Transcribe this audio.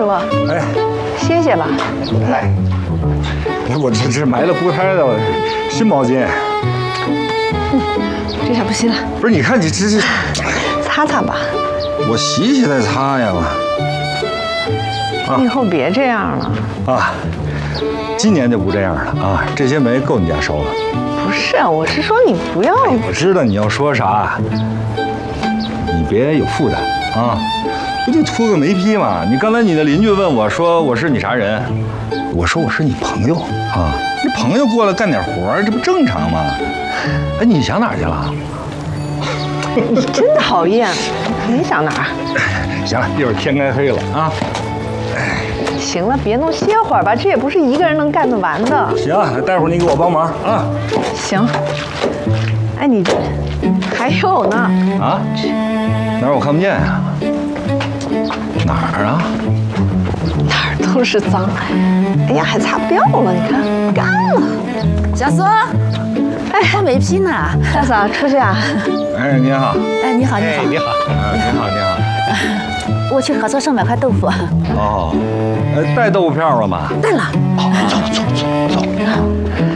了。 哎， 歇歇吧。 哎，我这买了补胎的新毛巾。 这下不行了。 不是，你看你这是， 擦擦吧。 我洗洗再擦呀。 你以后别这样了。 啊，今年就不这样了啊！这些煤够你家烧了。 不是，我是说你不要。 我知道你要说啥，你别有负担啊。不就图个煤坯吗？你刚才你的邻居问我说我是你啥人，我说我是你朋友啊。这朋友过来干点活，这不正常吗？哎，你想哪儿去了？ 你真讨厌！你想哪儿？ 行了，一会儿天该黑了啊。 行了，别弄，歇会儿吧，这也不是一个人能干得完的。 行，待会儿你给我帮忙啊。 行。哎，你还有呢？ 啊？哪儿我看不见呀？哪儿啊？ 哪儿都是脏。哎呀，还擦不掉了，你看干了。 小苏，哎，换煤坯呢？ 大嫂出去啊？ 哎，你好。 哎，你好，你好， 你好，你好，你好。 我去合作社买块豆腐。 哦，带豆腐票了吗？ 带了。 走。